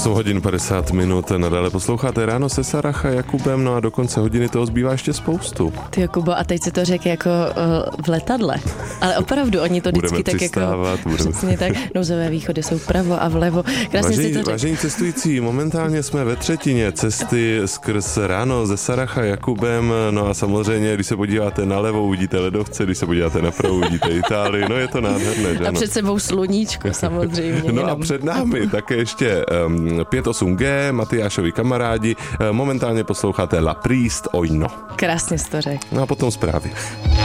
8 hodin 50 minut, nadále posloucháte Ráno se Sarah a Jakubem, no a do konce hodiny toho zbývá ještě spoustu. Ty Jakubo, a teď si to řekl jako v letadle, ale opravdu oni to vždycky tak jako... Přesně tak, nouzové východy jsou vpravo a vlevo. Vážení cestující, momentálně jsme ve třetině cesty skrz Ráno se Sarah a Jakubem, no a samozřejmě, když se podíváte nalevo, uvidíte ledovce, když se podíváte napravo, uvidíte Itálii, no je to nádherné, že? A před sebou sluníčko samozřejmě. No a před námi také ještě 58G, Matyášovi kamarádi, momentálně posloucháte La Priest Oino. Krásně jsi to řekl. No a potom zprávy.